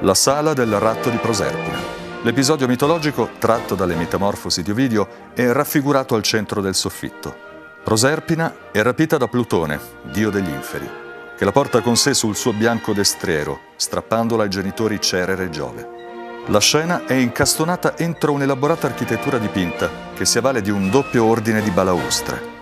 La sala del ratto di Proserpina. L'episodio mitologico, tratto dalle Metamorfosi di Ovidio, è raffigurato al centro del soffitto. Proserpina è rapita da Plutone, dio degli inferi, che la porta con sé sul suo bianco destriero, strappandola ai genitori Cerere e Giove. La scena è incastonata entro un'elaborata architettura dipinta che si avvale di un doppio ordine di balaustre.